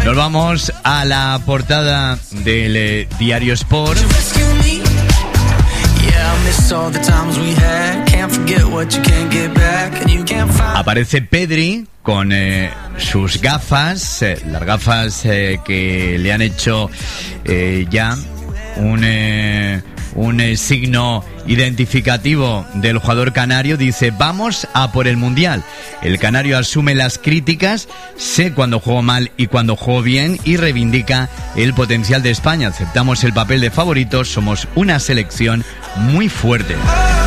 Nos vamos a la portada del Diario Sport. Aparece Pedri con sus gafas, las gafas que le han hecho ya un signo identificativo del jugador canario. Dice: vamos a por el Mundial. El canario asume las críticas, sé cuando juego mal y cuando juego bien, y reivindica el potencial de España. Aceptamos el papel de favoritos, somos una selección muy fuerte.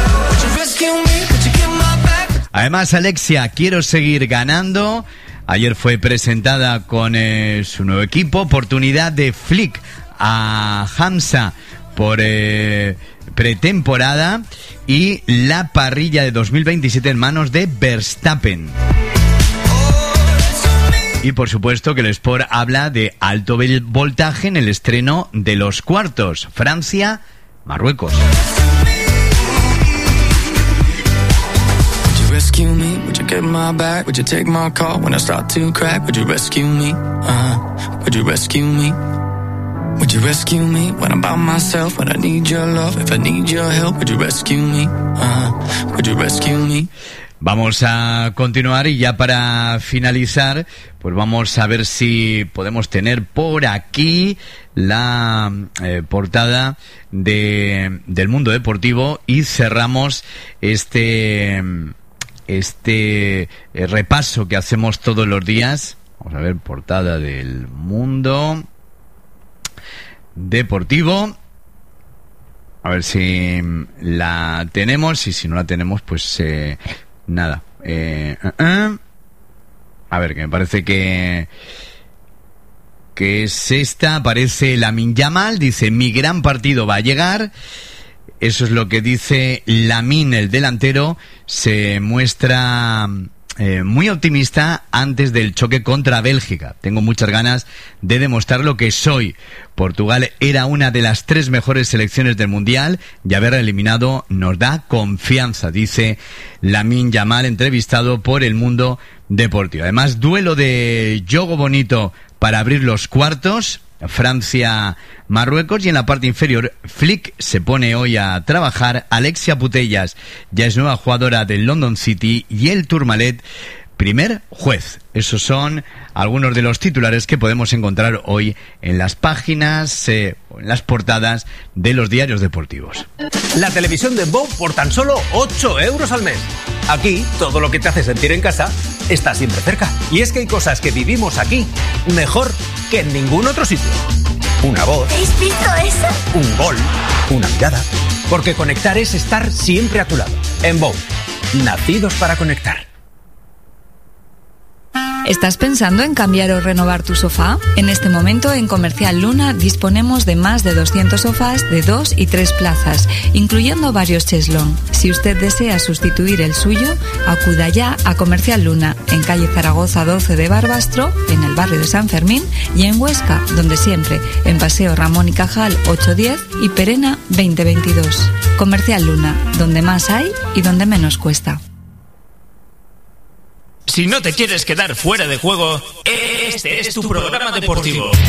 Además, Alexia, quiero seguir ganando. Ayer fue presentada con su nuevo equipo. Oportunidad de Flick a Hamza por pretemporada, y la parrilla de 2027 en manos de Verstappen. Y por supuesto que el Sport habla de alto voltaje en el estreno de los cuartos. Francia, Marruecos. Rescue me, would you get my back, would you take my call when I start to crack, would you rescue me, would you rescue me, would you rescue me when I'm by myself, when I need your love, if I need your help, would you rescue me, would you rescue me. Vamos a continuar, y ya para finalizar, pues vamos a ver si podemos tener por aquí la portada del Mundo Deportivo, y cerramos este repaso que hacemos todos los días. Vamos a ver, portada del Mundo Deportivo, a ver si la tenemos, y si no la tenemos, pues nada. A ver, que me parece que es esta. Aparece Lamine Yamal, dice: mi gran partido va a llegar. Eso es lo que dice Lamine, el delantero. Se muestra muy optimista antes del choque contra Bélgica. Tengo muchas ganas de demostrar lo que soy. Portugal era una de las 3 mejores selecciones del Mundial, y haberla eliminado nos da confianza, dice Lamine Yamal, entrevistado por El Mundo Deportivo. Además, duelo de juego bonito para abrir los cuartos, Francia-Marruecos, y en la parte inferior Flick se pone hoy a trabajar. Alexia Putellas ya es nueva jugadora del London City, y el Tourmalet primer juez. Esos son algunos de los titulares que podemos encontrar hoy en las páginas, en las portadas de los diarios deportivos. La televisión de Bow por tan solo 8 euros al mes. Aquí, todo lo que te hace sentir en casa está siempre cerca. Y es que hay cosas que vivimos aquí mejor que en ningún otro sitio. Una voz. ¿Habéis visto eso? Un gol. Una mirada. Porque conectar es estar siempre a tu lado. En Bow, nacidos para conectar. ¿Estás pensando en cambiar o renovar tu sofá? En este momento en Comercial Luna disponemos de más de 200 sofás de 2 y 3 plazas, incluyendo varios cheslong. Si usted desea sustituir el suyo, acuda ya a Comercial Luna, en calle Zaragoza 12 de Barbastro, en el barrio de San Fermín, y en Huesca, donde siempre, en Paseo Ramón y Cajal 810 y Perena 2022. Comercial Luna, donde más hay y donde menos cuesta. Si no te quieres quedar fuera de juego, este es tu programa deportivo.